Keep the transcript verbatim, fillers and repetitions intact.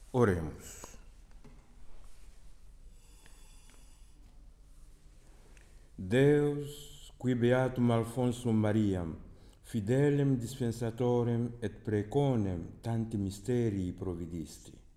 Oremus. Deus, qui beatum Alphonsum Mariam, fidelem dispensatorem et preconem tanti mysterii providisti,